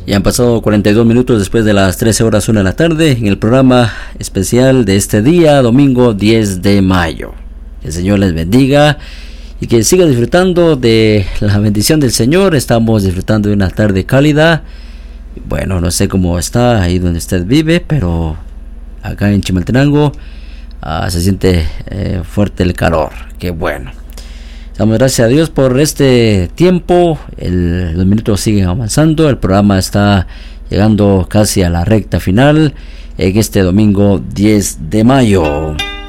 Ya han pasado 42 minutos después de las 13 horas 1 de la tarde en el programa especial de este día, domingo 10 de mayo. Que el Señor les bendiga y que siga disfrutando de la bendición del Señor. Estamos disfrutando de una tarde cálida. Bueno, no sé cómo está ahí donde usted vive, pero acá en Chimaltenango se siente fuerte el calor. Qué bueno. Damos gracias a Dios por este tiempo. Los minutos siguen avanzando. El programa está llegando casi a la recta final en este domingo 10 de mayo.